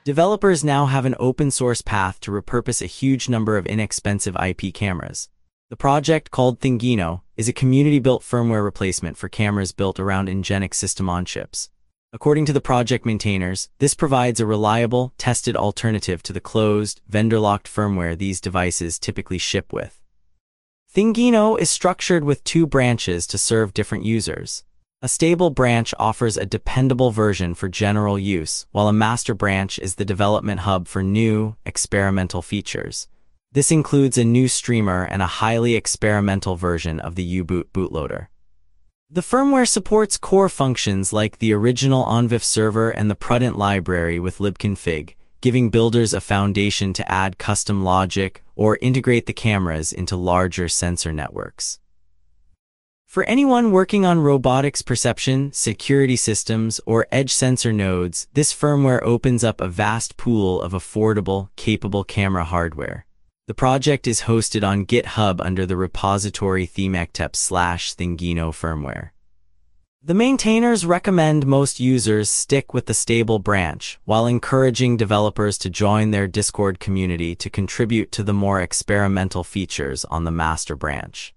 Developers now have an open-source path to repurpose a huge number of inexpensive IP cameras. The project, called Thingino, is a community-built firmware replacement for cameras built around Nginx system-on-chips. According to the project maintainers, this provides a reliable, tested alternative to the closed, vendor-locked firmware these devices typically ship with. Thingino is structured with two branches to serve different users. A stable branch offers a dependable version for general use, while a master branch is the development hub for new, experimental features. This includes a new streamer and a highly experimental version of the U-Boot bootloader. The firmware supports core functions like the original ONVIF server and the Prudent library with libconfig, giving builders a foundation to add custom logic or integrate the cameras into larger sensor networks. For anyone working on robotics perception, security systems, or edge sensor nodes, this firmware opens up a vast pool of affordable, capable camera hardware. The project is hosted on GitHub under the repository themectep/Thingino firmware. The maintainers recommend most users stick with the stable branch, while encouraging developers to join their Discord community to contribute to the more experimental features on the master branch.